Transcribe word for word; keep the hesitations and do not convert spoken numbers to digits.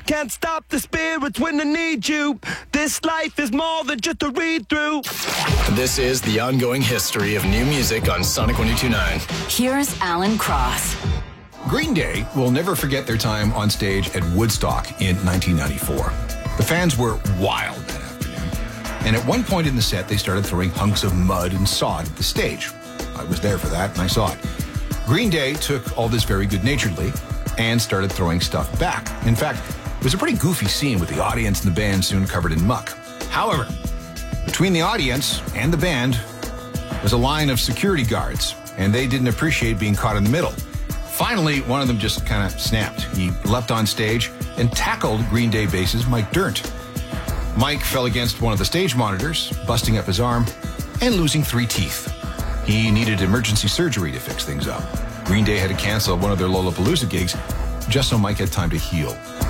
Can't stop the spirits when I need you. This life is more than just a read-through. This is the ongoing history of new music on Sonic one oh two point nine. Here's Alan Cross. Green Day will never forget their time on stage at Woodstock in nineteen ninety-four. The fans were wild that afternoon, and at one point in the set, they started throwing hunks of mud and sod at the stage. I was there for that, and I saw it. Green Day took all this very good-naturedly and started throwing stuff back. In fact, it was a pretty goofy scene with the audience and the band soon covered in muck. However, between the audience and the band was a line of security guards, and they didn't appreciate being caught in the middle. Finally, one of them just kind of snapped. He leapt on stage and tackled Green Day bassist Mike Dirnt. Mike fell against one of the stage monitors, busting up his arm and losing three teeth. He needed emergency surgery to fix things up. Green Day had to cancel one of their Lollapalooza gigs just so Mike had time to heal.